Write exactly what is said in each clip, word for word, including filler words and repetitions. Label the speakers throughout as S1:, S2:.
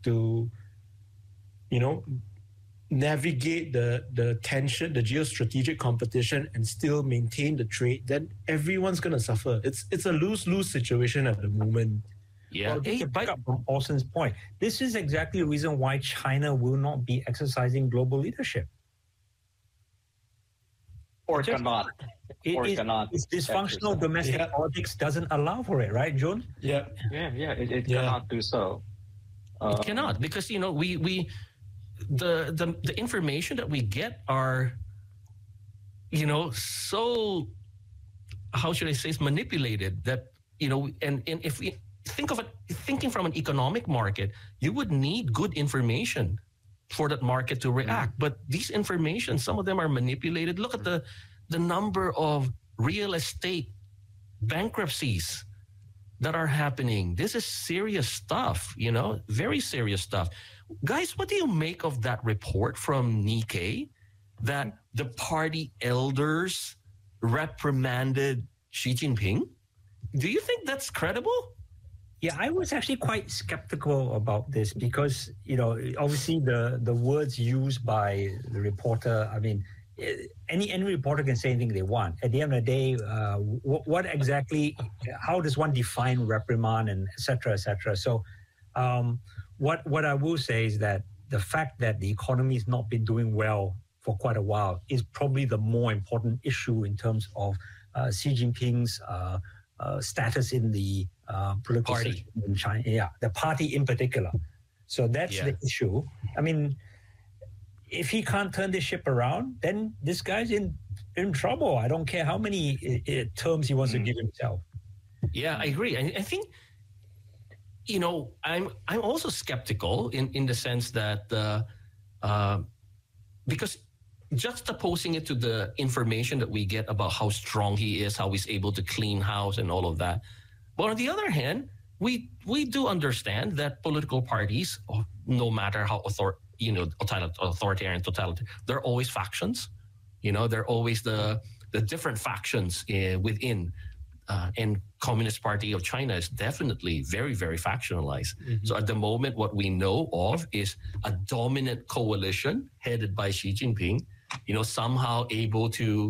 S1: to, you know, navigate the the tension, the geostrategic competition, and still maintain the trade, then everyone's going to suffer. It's it's a lose-lose situation at the moment.
S2: Yeah,
S3: well,
S2: hey,
S3: to
S2: but
S3: pick up from Austin's point, this is exactly the reason why China will not be exercising global leadership.
S4: Or
S3: Just-
S4: cannot.
S3: It,
S4: Or
S3: it-
S4: cannot
S3: it's dysfunctional
S4: exercise.
S3: domestic
S1: Yeah.
S3: politics doesn't allow for it, right, John?
S1: Yeah.
S4: Yeah, yeah, it, it
S1: Yeah.
S4: cannot do so.
S2: it
S4: Um,
S2: cannot, because you know we we the the the information that we get are, you know, so, how should I say, is manipulated that, you know, and and if we think of it, thinking from an economic market, you would need good information for that market to react. But these information, some of them are manipulated. Look at the the number of real estate bankruptcies that are happening. This is serious stuff, you know, very serious stuff. Guys, what do you make of that report from Nikkei that the party elders reprimanded Xi Jinping? Do you think that's credible?
S3: Yeah, I was actually quite skeptical about this because, you know, obviously the, the words used by the reporter, I mean, eh, any any reporter can say anything they want. At the end of the day, uh, what, what exactly, how does one define reprimand and et cetera, et cetera? So um, what, what I will say is that the fact that the economy has not been doing well for quite a while is probably the more important issue in terms of uh, Xi Jinping's uh, uh, status in the uh, political
S2: Party.
S3: system in China. Yeah, the party in particular. So that's
S2: Yeah.
S3: the issue. I mean, if he can't turn this ship around, then this guy's in in trouble. I don't care how many uh, uh, terms he wants to give himself.
S2: Yeah, I agree. I, I think, you know, I'm I'm also skeptical in, in the sense that uh, uh, because juxtaposing it to the information that we get about how strong he is, how he's able to clean house and all of that. But on the other hand, we we do understand that political parties, oh, no matter how author, you know, authoritarian, totalitarian, there are always factions. You know, there are always the the different factions uh, within. Uh, and Communist Party of China is definitely very, very factionalized.
S1: Mm-hmm.
S2: So at the moment, what we know of is a dominant coalition headed by Xi Jinping, you know, somehow able to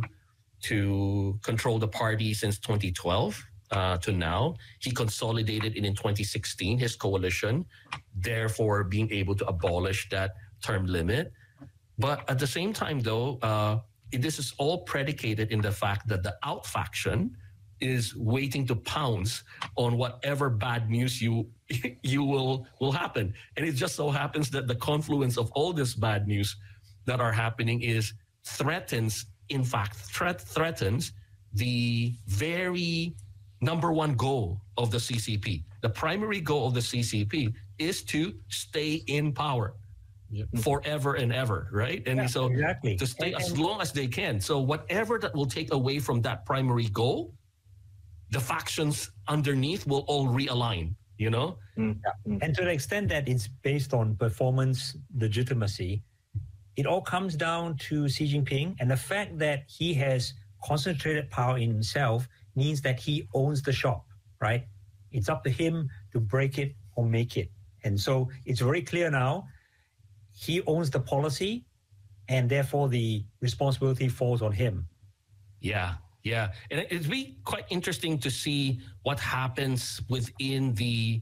S2: to control the party since twenty twelve uh, to now. He consolidated it in twenty sixteen, his coalition, therefore being able to abolish that term limit. But at the same time, though, uh, this is all predicated in the fact that the out faction is waiting to pounce on whatever bad news you you will will happen. And it just so happens that the confluence of all this bad news that are happening is threatens, in fact, threat threatens the very number one goal of the C C P. The primary goal of the C C P is to stay in power
S1: Yep.
S2: forever and ever, right? And
S3: Yeah,
S2: so
S3: exactly.
S2: to stay
S3: And-
S2: as
S3: and-
S2: long as they can. So whatever that will take away from that primary goal, the factions underneath will all realign, you know?
S4: mm, mm.
S3: And to the extent that it's based on performance legitimacy, it all comes down to Xi Jinping. And the fact that he has concentrated power in himself means that he owns the shop, right? It's up to him to break it or make it. And so it's very clear now, he owns the policy, and therefore the responsibility falls on him.
S2: Yeah, yeah. And it- it'd be quite interesting to see what happens within the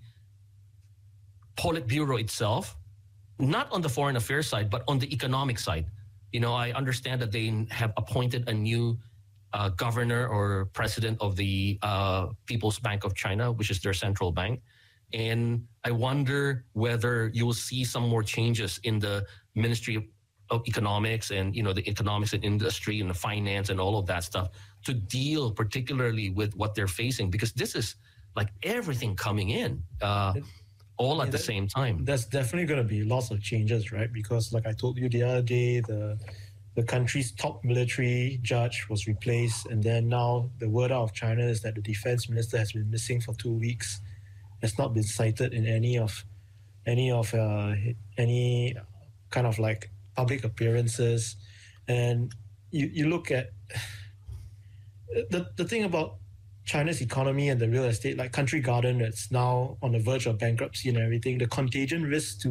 S2: Politburo itself, not on the foreign affairs side, but on the economic side. You know, I understand that they have appointed a new uh, governor or president of the uh, People's Bank of China, which is their central bank. And I wonder whether you will see some more changes in the Ministry of, of Economics and, you know, the economics and industry and the finance and all of that stuff to deal particularly with what they're facing, because this is like everything coming in uh, all at
S1: Yeah,
S2: the
S1: that-
S2: same time.
S1: There's definitely going to be lots of changes, right? Because like I told you the other day, the the country's top military judge was replaced, and then now the word out of China is that the defense minister has been missing for two weeks, has not been cited in any of any of uh, any kind of like public appearances. And you, you look at the the thing about China's economy and the real estate, like Country Garden, that's now on the verge of bankruptcy and everything, the contagion risk to